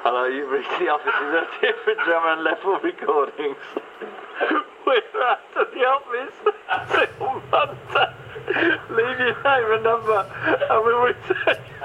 Hello, you've reached the offices of different drum and level recordings. We're out of the office until Monday. Leave your name and number and we'll return